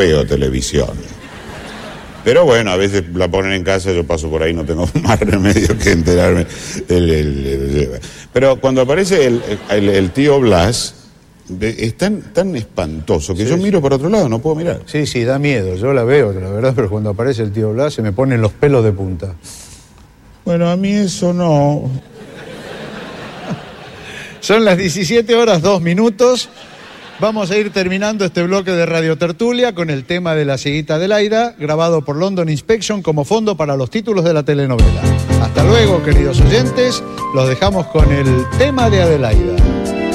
veo televisión. Pero bueno, a veces la ponen en casa, yo paso por ahí, no tengo más remedio que enterarme. Pero cuando aparece el tío Blas, es tan espantoso que yo miro para otro lado, no puedo mirar. Sí, da miedo, yo la veo, la verdad, pero cuando aparece el tío Blas se me ponen los pelos de punta. Bueno, a mí eso no. Son las 17:02. Vamos a ir terminando este bloque de Radio Tertulia con el tema de La cieguita Adelaida, grabado por London Inspection como fondo para los títulos de la telenovela. Hasta luego, queridos oyentes. Los dejamos con el tema de Adelaida.